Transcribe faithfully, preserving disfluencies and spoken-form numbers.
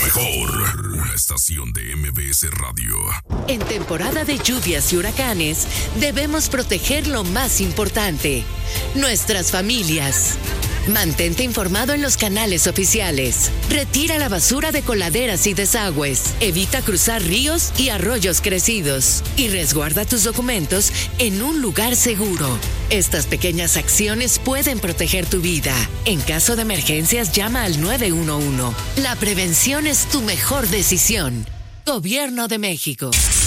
mejor, una estación de M B S Radio. En temporada de lluvias y huracanes, debemos proteger lo más importante, nuestras familias. Mantente informado en los canales oficiales. Retira la basura de coladeras y desagües. Evita cruzar ríos y arroyos crecidos. Y resguarda tus documentos en un lugar seguro. Estas pequeñas acciones pueden proteger tu vida. En caso de emergencias, llama al nueve uno uno. La prevención es tu mejor decisión. Gobierno de México.